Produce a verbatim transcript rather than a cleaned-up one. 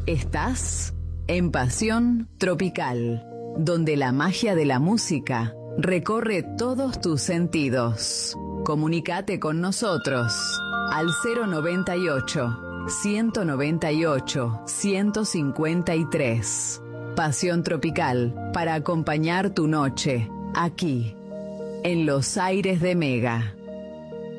Estás en Pasión Tropical, donde la magia de la música recorre todos tus sentidos. Comunicate con nosotros al cero noventa y ocho, ciento noventa y ocho, ciento cincuenta y tres. Pasión Tropical, para acompañar tu noche, aquí, en los aires de Mega.